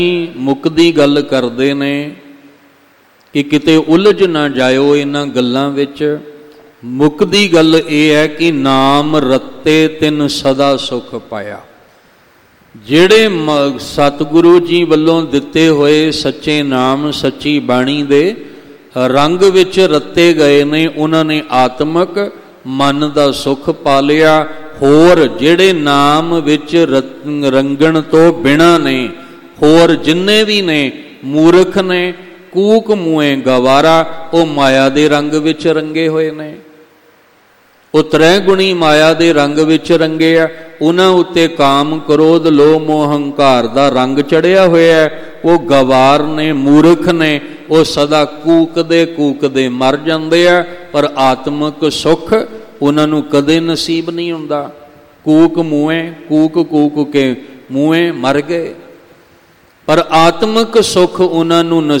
ਮੁੱਕਦੀ ਗੱਲ ਕਰਦੇ ਨੇ ਕਿ ਕਿਤੇ ਉਲਝ ਨਾ ਜਾਇਓ ਇਹਨਾਂ ਗੱਲਾਂ ਵਿੱਚ। ਮੁੱਕਦੀ ਗੱਲ ਇਹ ਹੈ ਕਿ ਨਾਮ ਰਤੇ ਤਿਨ ਸਦਾ ਸੁਖ ਪਾਇਆ। ਜਿਹੜੇ ਸਤਿਗੁਰੂ ਜੀ ਵੱਲੋਂ ਦਿੱਤੇ ਹੋਏ ਸੱਚੇ ਨਾਮ ਸੱਚੀ ਬਾਣੀ ਦੇ ਰੰਗ ਵਿੱਚ ਰੱਤੇ ਗਏ ਨੇ, ਉਹਨਾਂ ਨੇ ਆਤਮਕ ਮਨ ਦਾ ਸੁਖ ਪਾ ਲਿਆ। ਹੋਰ ਜਿਹੜੇ ਨਾਮ ਵਿੱਚ ਰੰਗਣ ਤੋਂ ਬਿਨਾਂ ਨੇ, ਹੋਰ ਜਿੰਨੇ ਵੀ ਨੇ, ਮੂਰਖ ਨੇ, ਕੂਕ ਮੂੰਹੇ ਗਵਾਰਾ, ਉਹ ਮਾਇਆ ਦੇ ਰੰਗ ਵਿੱਚ ਰੰਗੇ ਹੋਏ ਨੇ। ਉਹ ਤ੍ਰੈ ਗੁਣੀ ਮਾਇਆ ਦੇ ਰੰਗ ਵਿੱਚ ਰੰਗੇ ਆ। ਉਹਨਾਂ ਉੱਤੇ ਕਾਮ, ਕ੍ਰੋਧ, ਲੋਭ, ਮੋਹ, ਹੰਕਾਰ ਦਾ ਰੰਗ ਚੜਿਆ ਹੋਇਆ। ਉਹ ਗਵਾਰ ਨੇ, ਮੂਰਖ ਨੇ, ਉਹ ਸਦਾ ਕੂਕਦੇ ਮਰ ਜਾਂਦੇ ਆ। ਪਰ ਆਤਮਿਕ ਸੁੱਖ ਉਹਨਾਂ ਨੂੰ ਕਦੇ ਨਸੀਬ ਨਹੀਂ ਹੁੰਦਾ। ਕੂਕ ਕੇ ਮੂੰਹੇ ਮਰ ਗਏ, ਪਰ ਆਤਮਿਕ ਸੁੱਖ ਉਹਨਾਂ ਨੂੰ